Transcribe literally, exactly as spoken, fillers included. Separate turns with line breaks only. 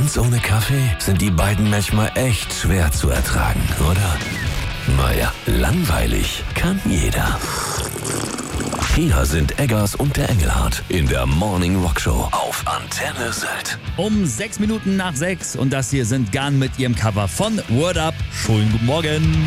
Ganz ohne Kaffee sind die beiden manchmal echt schwer zu ertragen, oder? Naja, langweilig kann jeder. Hier sind Eggers und der Engelhardt in der Morning Rock Show auf Antenne Sylt.
Um sechs Minuten nach sechs und das hier sind Gun mit ihrem Cover von Word Up. Schönen guten Morgen.